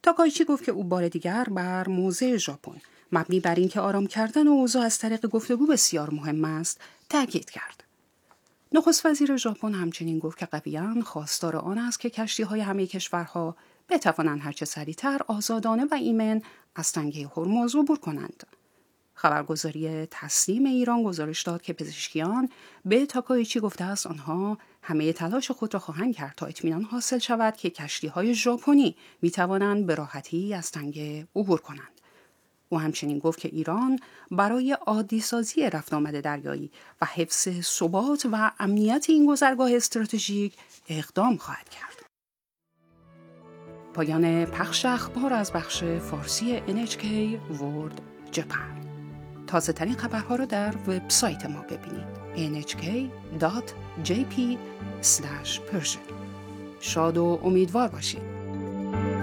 تاکایچی گفت که او بار دیگر بر موضع ژاپن مبنی بر اینکه آرام کردن اوضاع از طریق گفتگو بسیار مهم است تاکید کرد. نخست وزیر ژاپن همچنین گفت که قویاً خواستار آن است که کشتی‌های همه کشورها بتوانند هرچه سریعتر آزادانه و ایمن از تنگه هرمز عبور کنند. خبرگزاری تسنیم ایران گزارش داد که پزشکیان به تاکایچی گفته است آنها همه تلاش خود را خواهند کرد تا اطمینان حاصل شود که کشتی‌های ژاپنی می‌توانند به راحتی از تنگه عبور کنند. او همچنین گفت که ایران برای عادی‌سازی رفت آمد دریایی و حفظ ثبات و امنیت این گذرگاه استراتژیک اقدام خواهد کرد. پایان پخش اخبار از بخش فارسی NHK World Japan. تازه ترین خبرها را در وبسایت ما ببینید nhk.jp/persian. شاد و امیدوار باشید.